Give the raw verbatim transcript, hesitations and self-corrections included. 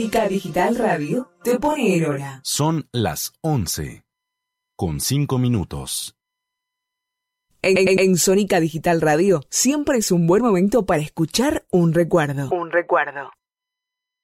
Sónica Digital Radio te pone en hora. Son las once, con cinco minutos. En, en, en Sónica Digital Radio siempre es un buen momento para escuchar un recuerdo. Un recuerdo.